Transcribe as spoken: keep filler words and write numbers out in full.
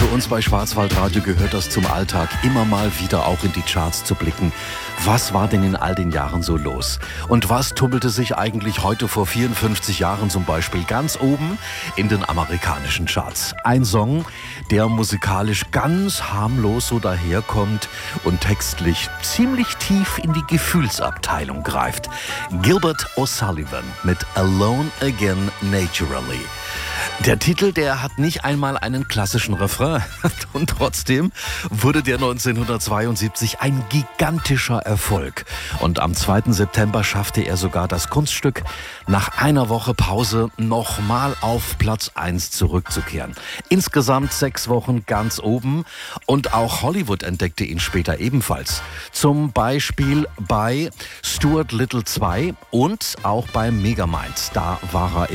Für uns bei Schwarzwaldradio gehört das zum Alltag, immer mal wieder auch in die Charts zu blicken. Was war denn in all den Jahren so los? Und was tummelte sich eigentlich heute vor vierundfünfzig Jahren zum Beispiel ganz oben in den amerikanischen Charts? Ein Song, der musikalisch ganz harmlos so daherkommt und textlich ziemlich tief in die Gefühlsabteilung greift. Gilbert O'Sullivan mit Alone Again Naturally. Der Titel, der hat nicht einmal einen klassischen Refrain und trotzdem wurde der neunzehnhundertzweiundsiebzig ein gigantischer Erfolg. Und am zweiten September schaffte er sogar das Kunststück, nach einer Woche Pause nochmal auf Platz eins zurückzukehren. Insgesamt sechs Wochen ganz oben und auch Hollywood entdeckte ihn später ebenfalls. Zum Beispiel bei Stuart Little zwei und auch bei Megamind. Da war er